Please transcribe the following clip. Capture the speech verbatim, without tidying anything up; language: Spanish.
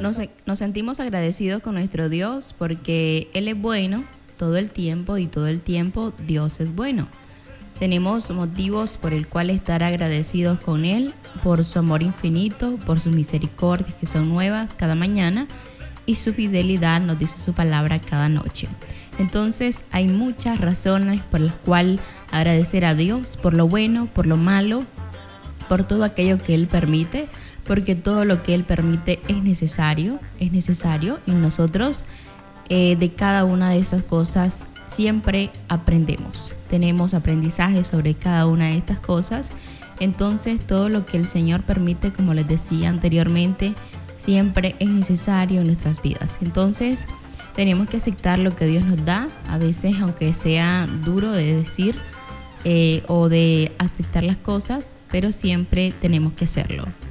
nos, nos sentimos agradecidos con nuestro Dios porque Él es bueno todo el tiempo y todo el tiempo Dios es bueno. Tenemos motivos por el cual estar agradecidos con Él, por su amor infinito, por sus misericordias que son nuevas cada mañana y su fidelidad, nos dice su palabra, cada noche. Entonces hay muchas razones por las cuales agradecer a Dios por lo bueno, por lo malo, por todo aquello que Él permite, porque todo lo que Él permite es necesario, es necesario y nosotros eh, de cada una de esas cosas siempre aprendemos, tenemos aprendizaje sobre cada una de estas cosas. Entonces todo lo que el Señor permite, como les decía anteriormente, siempre es necesario en nuestras vidas. Entonces tenemos que aceptar lo que Dios nos da, a veces aunque sea duro de decir eh, o de aceptar las cosas, pero siempre tenemos que hacerlo.